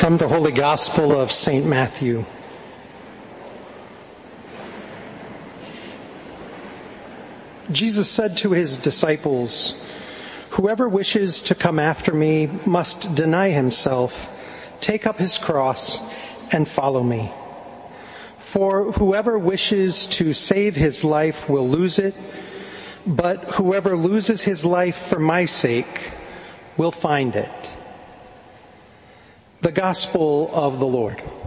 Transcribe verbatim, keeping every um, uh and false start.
From the Holy Gospel of Saint Matthew. Jesus said to his disciples, "Whoever wishes to come after me must deny himself, take up his cross, and follow me. For whoever wishes to save his life will lose it, but whoever loses his life for my sake will find it." The Gospel of the Lord.